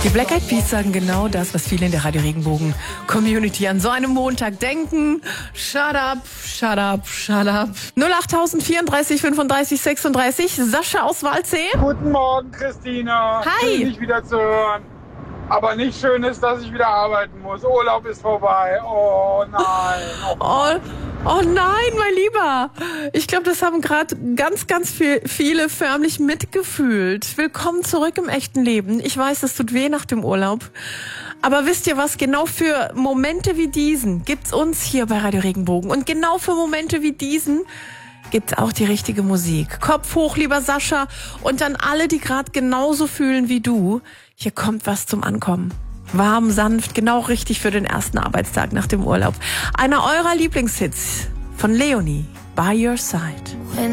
Die Black Eyed Peas sagen genau das, was viele in der Radio Regenbogen Community an so einem Montag denken. Shut up, shut up, shut up. 08000 34 35 36. Sascha aus Waldsee. Guten Morgen, Christina. Hi. Schön, dich wieder zu hören. Aber nicht schön ist, dass ich wieder arbeiten muss. Urlaub ist vorbei. Oh nein. Oh nein, mein Lieber. Ich glaube, das haben gerade ganz viele förmlich mitgefühlt. Willkommen zurück im echten Leben. Ich weiß, es tut weh nach dem Urlaub. Aber wisst ihr was? Genau für Momente wie diesen gibt's uns hier bei Radio Regenbogen. Und genau für Momente wie diesen gibt's auch die richtige Musik. Kopf hoch, lieber Sascha. Und an alle, die gerade genauso fühlen wie du. Hier kommt was zum Ankommen. Warm, sanft, genau richtig für den ersten Arbeitstag nach dem Urlaub. Einer eurer Lieblingshits von Leonie, By Your Side.